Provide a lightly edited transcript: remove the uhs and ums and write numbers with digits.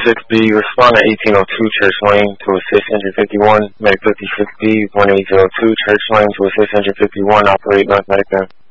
56B, respond to 1802 Church Lane to assist injured 51. Medic 56B, 1802 Church Lane to assist injured 51. Operate North Medic 10.